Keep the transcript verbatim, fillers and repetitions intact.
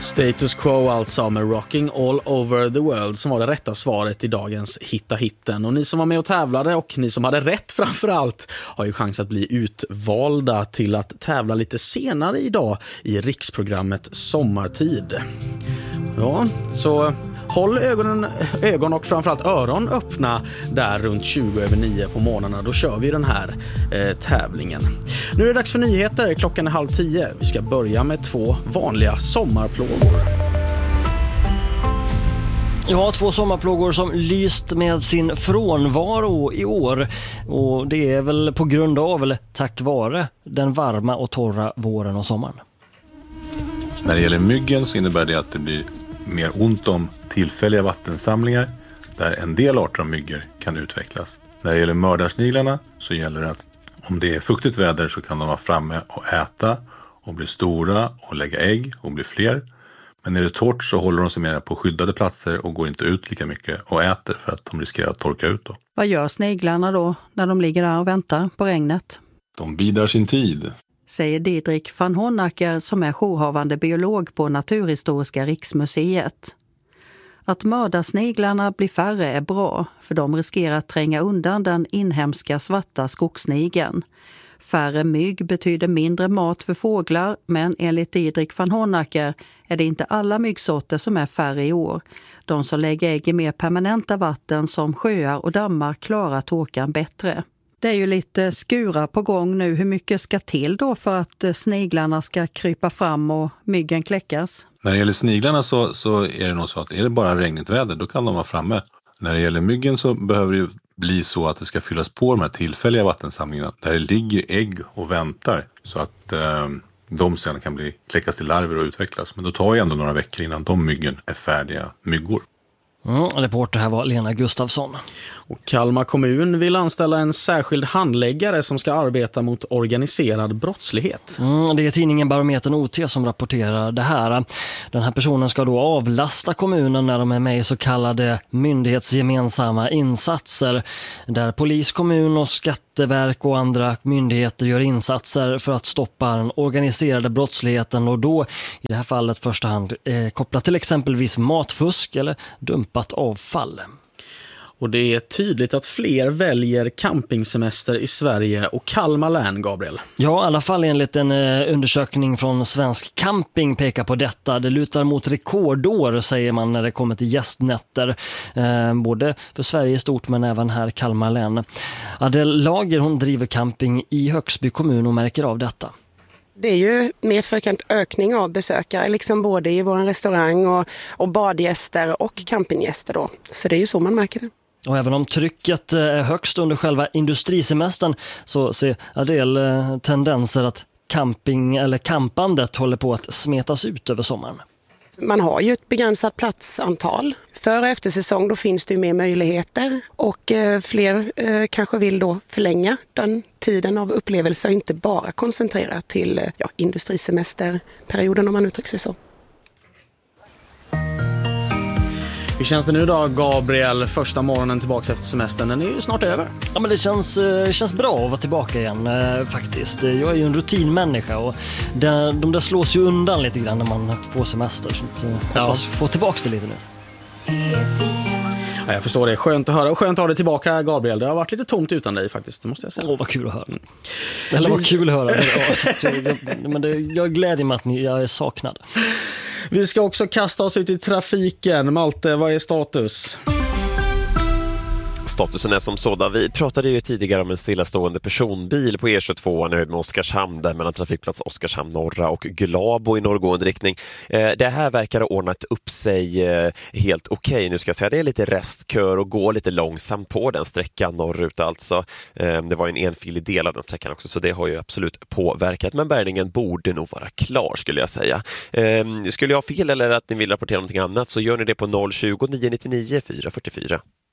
Status Quo alltså med Rocking All Over the World som var det rätta svaret i dagens Hitta Hitten. Och ni som var med och tävlade och ni som hade rätt framförallt har ju chans att bli utvalda till att tävla lite senare idag i riksprogrammet Sommartid. Ja, så håll ögonen, ögon och framförallt öron öppna där runt tjugo över nio på morgnarna. Då kör vi den här eh, tävlingen. Nu är det dags för nyheter. Klockan är halv tio. Vi ska börja med två vanliga sommarplågor. Ja, två sommarplågor som lyst med sin frånvaro i år. Och det är väl på grund av, eller tack vare, den varma och torra våren och sommaren. När det gäller myggen så innebär det att det blir mer ont om tillfälliga vattensamlingar där en del arter av myggor kan utvecklas. När det gäller mördarsniglarna så gäller det att om det är fuktigt väder så kan de vara framme och äta och bli stora och lägga ägg och bli fler. Men när det är torrt så håller de sig mer på skyddade platser och går inte ut lika mycket och äter för att de riskerar att torka ut då. Vad gör sniglarna då när de ligger där och väntar på regnet? De bidar sin tid, säger Didrik van Honacker som är jourhavande biolog på Naturhistoriska riksmuseet. Att mördarsniglarna blir färre är bra, för de riskerar att tränga undan den inhemska svarta skogssnigeln. Färre mygg betyder mindre mat för fåglar, men enligt Didrik van Honacker är det inte alla myggsorter som är färre i år. De som lägger ägg i mer permanenta vatten som sjöar och dammar klarar torkan bättre. Det är ju lite skura på gång nu. Hur mycket ska till då för att sniglarna ska krypa fram och myggen kläckas? När det gäller sniglarna så, så är det nog så att är det bara regnigt väder då kan de vara framme. När det gäller myggen så behöver det bli så att det ska fyllas på de här tillfälliga vattensamlingarna där det ligger ägg och väntar så att eh, de sen kan bli kläckas till larver och utvecklas. Men då tar det ändå några veckor innan de myggen är färdiga myggor. Mm, reporter här var Lena Gustafsson. Och Kalmar kommun vill anställa en särskild handläggare som ska arbeta mot organiserad brottslighet. Mm, det är tidningen Barometern O T som rapporterar det här. Den här personen ska då avlasta kommunen när de är med i så kallade myndighetsgemensamma insatser. Där polis, kommun och skatteverk och andra myndigheter gör insatser för att stoppa den organiserade brottsligheten. Och då i det här fallet första hand eh, kopplat till exempelvis matfusk eller dumpat avfall. Och det är tydligt att fler väljer campingsemester i Sverige och Kalmar län, Gabriel. Ja, i alla fall enligt en eh, undersökning från Svensk Camping pekar på detta. Det lutar mot rekordår, säger man, när det kommer till gästnätter. Eh, både för Sverige stort men även här Kalmar län. Adel Lager, hon driver camping i Högsby kommun och märker av detta. Det är ju mer frekvent ökning av besökare, liksom både i vår restaurang och, och badgäster och campinggäster då. Så det är ju så man märker det. Och även om trycket är högst under själva industrisemestern så ser Adel tendenser att camping eller campandet håller på att smetas ut över sommaren. Man har ju ett begränsat platsantal. För och efter säsong då finns det ju mer möjligheter och eh, fler eh, kanske vill då förlänga den tiden av upplevelser och inte bara koncentrera till eh, ja, industrisemesterperioden om man uttrycker sig så. Hur känns det nu då, Gabriel? Första morgonen tillbaka efter semestern, den är ju snart över. Ja, men det känns, eh, känns bra att vara tillbaka igen eh, faktiskt. Jag är ju en rutinmänniska och det, de där slås ju undan lite grann när man får semester. Så jag ja. hoppas få tillbaka det lite nu. Ja, jag förstår det. Skönt att höra och skönt att ha dig tillbaka, Gabriel. Det har varit lite tomt utan dig faktiskt, det måste jag säga. Åh, vad kul att höra. Eller vad kul att höra. Men det, jag gläder mig att ni, jag är saknad. Vi ska också kasta oss ut i trafiken. Malte, vad är status? Statusen är som sådan. Vi pratade ju tidigare om en stillastående personbil på E tjugotvå nöjd med Oskarshamn där mellan trafikplats Oskarshamn norra och Glabo i norrgående riktning. Eh, det här verkar ha ordnat upp sig eh, helt okej. Okay. Nu ska jag säga det är lite restkör och gå lite långsamt på den sträckan norrut alltså. Eh, det var en enfilig del av den sträckan också så det har ju absolut påverkat. Men bärgningen borde nog vara klar skulle jag säga. Eh, skulle jag ha fel eller att ni vill rapportera någonting annat så gör ni det på noll tjugo, nio nio nio, fyra fyra fyra.